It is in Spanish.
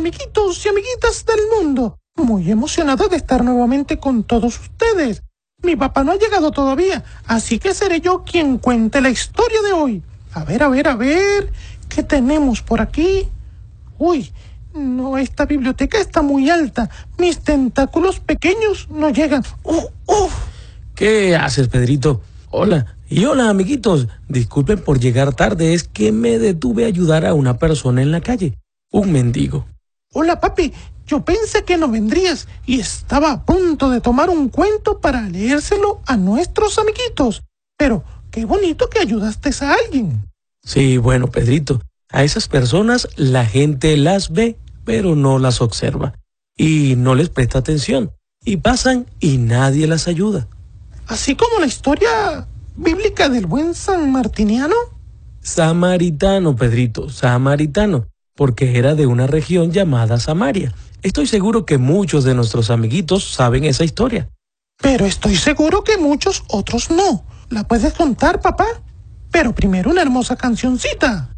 amiguitos y amiguitas del mundo. Muy emocionado de estar nuevamente con todos ustedes. Mi papá no ha llegado todavía, así que seré yo quien cuente la historia de hoy. A ver, ¿qué tenemos por aquí? Uy, no, esta biblioteca está muy alta. Mis tentáculos pequeños no llegan. ¿Qué haces, Pedrito? Hola. Y hola, amiguitos. Disculpen por llegar tarde, es que me detuve a ayudar a una persona en la calle. Un mendigo. Hola, papi. Yo pensé que no vendrías y estaba a punto de tomar un cuento para leérselo a nuestros amiguitos. Pero qué bonito que ayudaste a alguien. Sí, bueno, Pedrito, a esas personas la gente las ve, pero no las observa. Y no les presta atención. Y pasan y nadie las ayuda. Así como la historia bíblica del buen San Martiniano. Samaritano, Pedrito, samaritano, porque era de una región llamada Samaria. Estoy seguro que muchos de nuestros amiguitos saben esa historia. Pero estoy seguro que muchos otros no. ¿La puedes contar, papá? Pero primero una hermosa cancioncita.